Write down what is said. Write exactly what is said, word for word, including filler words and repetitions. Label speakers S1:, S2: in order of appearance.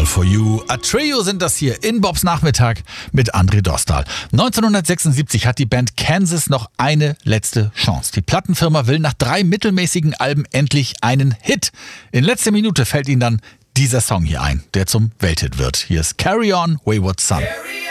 S1: for You. A Trio sind das hier in Bobs Nachmittag mit André Dostal. neunzehnhundertsechsundsiebzig hat die Band Kansas noch eine letzte Chance. Die Plattenfirma will nach drei mittelmäßigen Alben endlich einen Hit. In letzter Minute fällt ihnen dann dieser Song hier ein, der zum Welthit wird. Hier ist Carry On, Wayward Son.
S2: Carry